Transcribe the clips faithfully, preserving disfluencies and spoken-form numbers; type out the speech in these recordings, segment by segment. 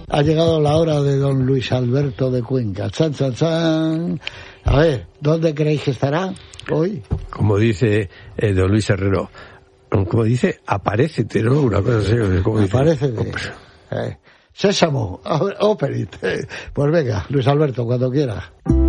Ha llegado la hora de don Luis Alberto de Cuenca. Chan, chan, chan. A ver, ¿dónde creéis que estará hoy? Como dice eh, don Luis Herrero, como dice, aparécete, ¿no? Una cosa así. Como aparécete. Dice, eh, Sésamo, open it. Pues venga, Luis Alberto, cuando quieras.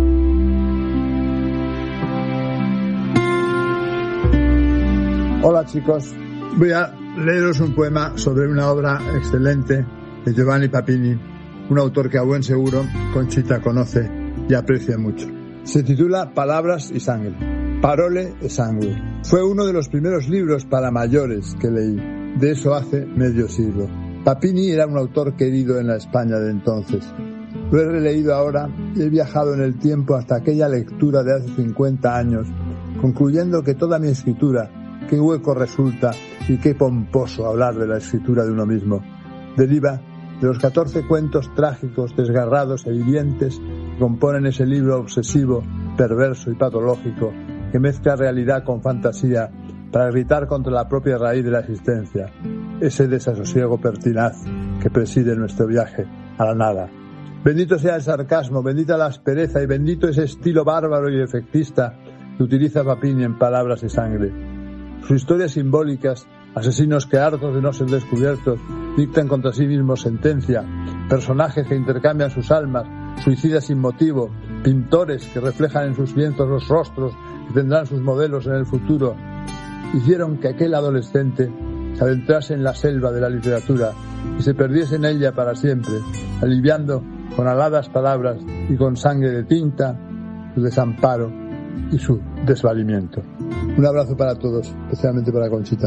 Hola chicos, voy a leeros un poema sobre una obra excelente de Giovanni Papini, un autor que a buen seguro Conchita conoce y aprecia mucho. Se titula Palabras y sangre, Parole e sangue. Fue uno de los primeros libros para mayores que leí, de eso hace medio siglo. Papini era un autor querido en la España de entonces. Lo he releído ahora y he viajado en el tiempo hasta aquella lectura de hace cincuenta años, concluyendo que toda mi escritura, qué hueco resulta y qué pomposo hablar de la escritura de uno mismo, deriva de los catorce cuentos trágicos, desgarrados e hirientes que componen ese libro obsesivo, perverso y patológico que mezcla realidad con fantasía para gritar contra la propia raíz de la existencia, ese desasosiego pertinaz que preside nuestro viaje a la nada. Bendito sea el sarcasmo, bendita la aspereza y bendito ese estilo bárbaro y efectista que utiliza Papini en Palabras y sangre. Sus historias simbólicas, asesinos que hartos de no ser descubiertos dictan contra sí mismos sentencia, personajes que intercambian sus almas, suicidas sin motivo, pintores que reflejan en sus lienzos los rostros que tendrán sus modelos en el futuro, hicieron que aquel adolescente se adentrase en la selva de la literatura y se perdiese en ella para siempre, aliviando con aladas palabras y con sangre de tinta su desamparo y su desvalimiento. Un abrazo para todos, especialmente para Conchita.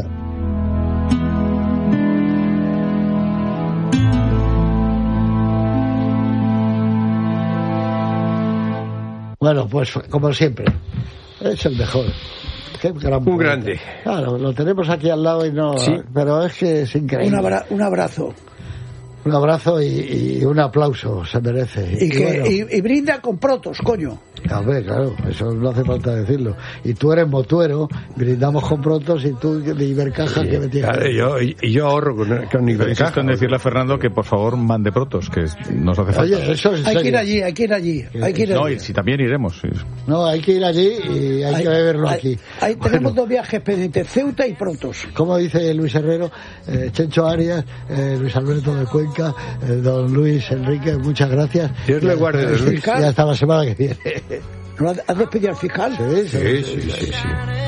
Bueno, pues como siempre, es el mejor. Qué gran un grande. Claro, lo tenemos aquí al lado y no... Sí. Pero es que es increíble. Un, abra- un abrazo. Un abrazo y, y un aplauso se merece. Y, y, que, bueno, y, y brinda con protos, coño. A ver, claro, eso no hace falta decirlo. Y tú eres motuero, brindamos con protos y tú de Ibercaja sí, que me tienes. Claro, yo, y, y yo ahorro con, con Ibercaja. Insisto en decirle a Fernando que por favor mande protos, que nos hace falta. Oye, eso es hay que ir allí, hay que ir allí. Hay que ir no, allí. y si también iremos. Sí. No, hay que ir allí y hay, hay que beberlo hay, aquí. Hay, bueno. Tenemos dos viajes pendientes, Ceuta y protos. Como dice Luis Herrero, eh, Chencho Arias, eh, Luis Alberto de Cuenca, eh, don Luis Enrique, muchas gracias. Dios le guarde, Luis. Y hasta la semana que viene. ¿Has despedido al fiscal? Sí, sí, sí, sí, sí, sí.